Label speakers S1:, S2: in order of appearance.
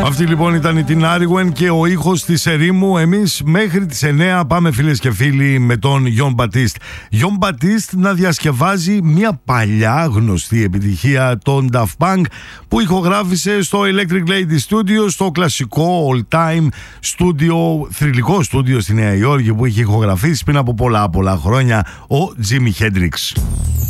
S1: Αυτή λοιπόν ήταν η Την Άριγουεν και ο ήχος της ερήμου. Εμείς μέχρι τις 9 πάμε, φίλες και φίλοι, με τον Γιον Μπατίστ. Γιον Μπατίστ να διασκευάζει μια παλιά γνωστή επιτυχία, των Daft Punk, που ηχογράφησε στο Electric Lady Studio, στο κλασικό all time στούντιο, θρυλικό στούντιο στη Νέα Υόρκη, που είχε ηχογραφήσει πριν από πολλά χρόνια ο Jimi Hendrix.